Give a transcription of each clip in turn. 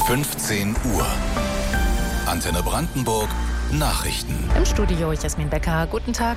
15 Uhr. Antenne Brandenburg Nachrichten. Im Studio Jasmin Becker. Guten Tag.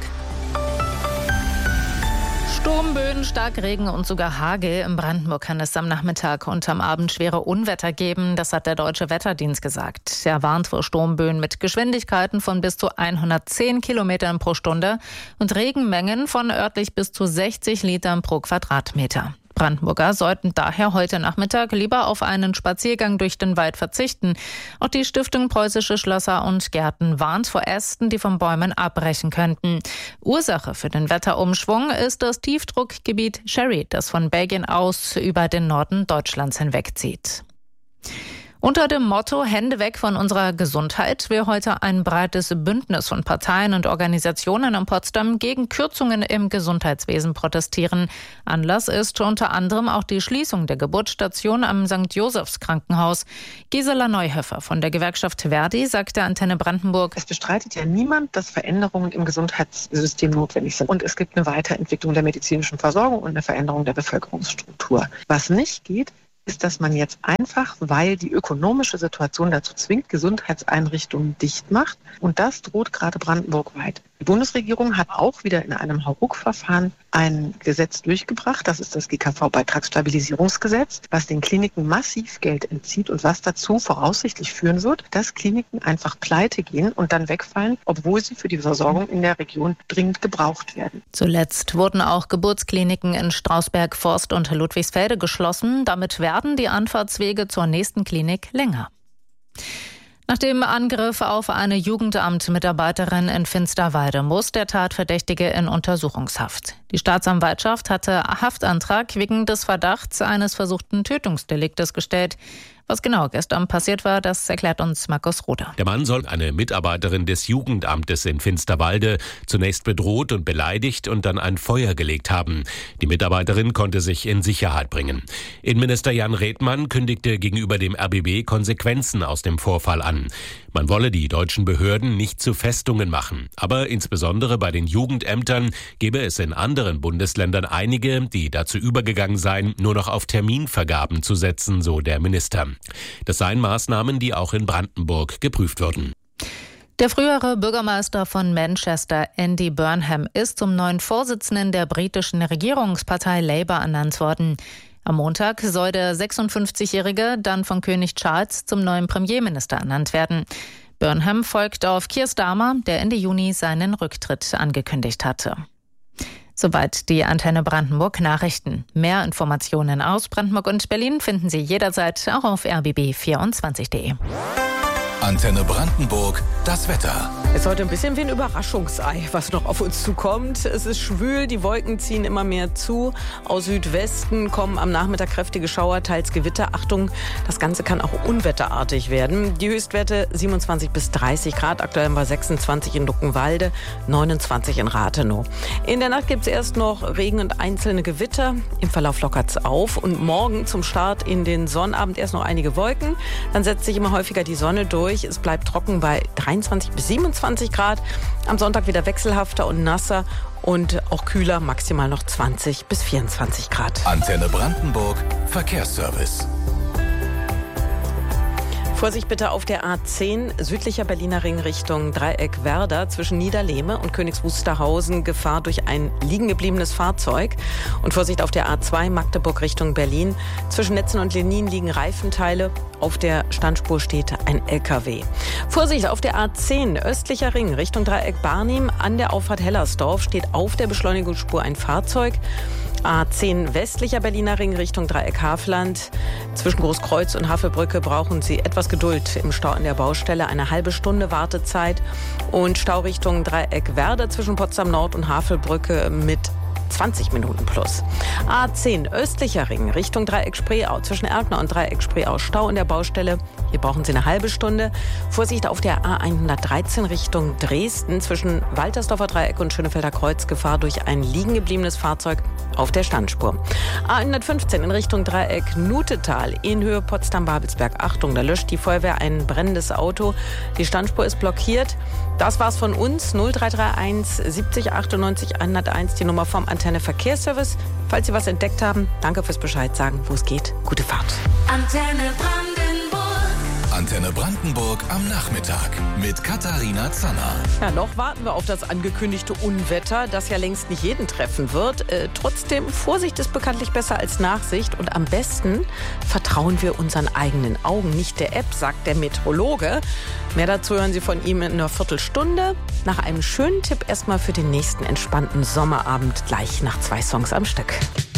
Sturmböen, Starkregen und sogar Hagel. In Brandenburg kann es am Nachmittag und am Abend schwere Unwetter geben. Das hat der Deutsche Wetterdienst gesagt. Er warnt vor Sturmböen mit Geschwindigkeiten von bis zu 110 Kilometern pro Stunde und Regenmengen von örtlich bis zu 60 Litern pro Quadratmeter. Brandenburger sollten daher heute Nachmittag lieber auf einen Spaziergang durch den Wald verzichten. Auch die Stiftung Preußische Schlösser und Gärten warnt vor Ästen, die von Bäumen abbrechen könnten. Ursache für den Wetterumschwung ist das Tiefdruckgebiet Sherry, das von Belgien aus über den Norden Deutschlands hinwegzieht. Unter dem Motto Hände weg von unserer Gesundheit will heute ein breites Bündnis von Parteien und Organisationen in Potsdam gegen Kürzungen im Gesundheitswesen protestieren. Anlass ist unter anderem auch die Schließung der Geburtsstation am St. Josephs Krankenhaus. Gisela Neuhöfer von der Gewerkschaft Verdi sagt der Antenne Brandenburg: Es bestreitet ja niemand, dass Veränderungen im Gesundheitssystem notwendig sind. Und es gibt eine Weiterentwicklung der medizinischen Versorgung und eine Veränderung der Bevölkerungsstruktur. Was nicht geht, ist, dass man jetzt einfach, weil die ökonomische Situation dazu zwingt, Gesundheitseinrichtungen dicht macht. Und das droht gerade brandenburgweit. Die Bundesregierung hat auch wieder in einem Hauruck-Verfahren ein Gesetz durchgebracht. Das ist das GKV-Beitragsstabilisierungsgesetz, was den Kliniken massiv Geld entzieht und was dazu voraussichtlich führen wird, dass Kliniken einfach pleite gehen und dann wegfallen, obwohl sie für die Versorgung in der Region dringend gebraucht werden. Zuletzt wurden auch Geburtskliniken in Strausberg, Forst und Ludwigsfelde geschlossen. Damit werden die Anfahrtswege zur nächsten Klinik länger. Nach dem Angriff auf eine Jugendamtmitarbeiterin in Finsterwalde muss der Tatverdächtige in Untersuchungshaft. Die Staatsanwaltschaft hatte Haftantrag wegen des Verdachts eines versuchten Tötungsdeliktes gestellt. Was genau gestern passiert war, das erklärt uns Markus Roder. Der Mann soll eine Mitarbeiterin des Jugendamtes in Finsterwalde zunächst bedroht und beleidigt und dann ein Feuer gelegt haben. Die Mitarbeiterin konnte sich in Sicherheit bringen. Innenminister Jan Redmann kündigte gegenüber dem RBB Konsequenzen aus dem Vorfall an. Man wolle die deutschen Behörden nicht zu Festungen machen. Aber insbesondere bei den Jugendämtern gebe es in anderen Bundesländern einige, die dazu übergegangen seien, nur noch auf Terminvergaben zu setzen, so der Minister. Das seien Maßnahmen, die auch in Brandenburg geprüft würden. Der frühere Bürgermeister von Manchester, Andy Burnham, ist zum neuen Vorsitzenden der britischen Regierungspartei Labour ernannt worden. Am Montag soll der 56-Jährige dann von König Charles zum neuen Premierminister ernannt werden. Burnham folgt auf Keir Starmer, der Ende Juni seinen Rücktritt angekündigt hatte. Soweit die Antenne Brandenburg Nachrichten. Mehr Informationen aus Brandenburg und Berlin finden Sie jederzeit auch auf rbb24.de. Antenne Brandenburg, das Wetter. Es ist heute ein bisschen wie ein Überraschungsei, was noch auf uns zukommt. Es ist schwül, die Wolken ziehen immer mehr zu. Aus Südwesten kommen am Nachmittag kräftige Schauer, teils Gewitter. Achtung, das Ganze kann auch unwetterartig werden. Die Höchstwerte 27 bis 30 Grad. Aktuell haben wir 26 in Luckenwalde, 29 in Rathenow. In der Nacht gibt es erst noch Regen und einzelne Gewitter. Im Verlauf lockert es auf. Und morgen zum Start in den Sonnabend erst noch einige Wolken. Dann setzt sich immer häufiger die Sonne durch. Es bleibt trocken bei 23 bis 27 Grad. Am Sonntag wieder wechselhafter und nasser und auch kühler, maximal noch 20 bis 24 Grad. Antenne Brandenburg, Verkehrsservice. Vorsicht bitte auf der A10, südlicher Berliner Ring Richtung Dreieck Werder, zwischen Niederlehme und Königs Wusterhausen, Gefahr durch ein liegengebliebenes Fahrzeug. Und Vorsicht auf der A2, Magdeburg Richtung Berlin, zwischen Netzen und Lenin liegen Reifenteile. Auf der Standspur steht ein LKW. Vorsicht auf der A10, östlicher Ring Richtung Dreieck Barnim, an der Auffahrt Hellersdorf steht auf der Beschleunigungsspur ein Fahrzeug. A10 westlicher Berliner Ring Richtung Dreieck Hafland. Zwischen Großkreuz und Havelbrücke brauchen Sie etwas Geduld im Stau an der Baustelle. Eine halbe Stunde Wartezeit. Und Stau Richtung Dreieck Werder zwischen Potsdam Nord und Havelbrücke mit 20 Minuten plus. A10 östlicher Ring Richtung Dreieck Spreeau, zwischen Erkner und Dreieck Spreeau Stau in der Baustelle. Hier brauchen Sie eine halbe Stunde. Vorsicht auf der A113 Richtung Dresden, zwischen Waltersdorfer Dreieck und Schönefelder Kreuz, Gefahr durch ein liegen gebliebenes Fahrzeug auf der Standspur. A115 in Richtung Dreieck Nutetal, in Höhe Potsdam-Babelsberg. Achtung, da löscht die Feuerwehr ein brennendes Auto. Die Standspur ist blockiert. Das war's von uns. 0331 70 98 101, die Nummer vom Antenne Verkehrsservice. Falls Sie was entdeckt haben, danke fürs Bescheid sagen, wo es geht. Gute Fahrt. Antenne Brandenburg. Antenne Brandenburg am Nachmittag mit Katharina Zanner. Ja, noch warten wir auf das angekündigte Unwetter, das ja längst nicht jeden treffen wird. Trotzdem, Vorsicht ist bekanntlich besser als Nachsicht. Und am besten vertrauen wir unseren eigenen Augen, nicht der App, sagt der Meteorologe. Mehr dazu hören Sie von ihm in einer Viertelstunde. Nach einem schönen Tipp erstmal für den nächsten entspannten Sommerabend, gleich nach 2 Songs am Stück.